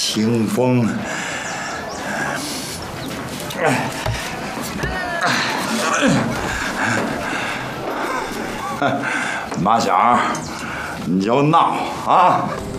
清风。马小，你就闹啊！